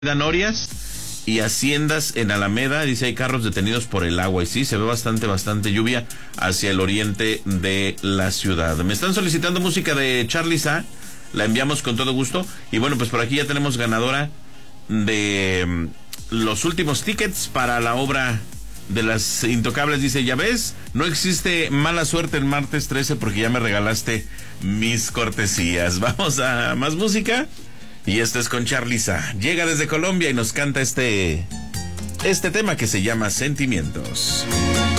Norias y haciendas en Alameda. Dice, hay carros detenidos por el agua. Y sí, se ve bastante lluvia hacia el oriente de la ciudad. Me están solicitando música de Charly Sa. La enviamos con todo gusto. Y bueno, pues por aquí ya tenemos ganadora de los últimos tickets para la obra de Las Intocables. Dice, ya ves, no existe mala suerte el martes 13 porque ya me regalaste mis cortesías. Vamos a más música. Y esto es con Charly Sa. Llega desde Colombia y nos canta este tema que se llama Sentimientos.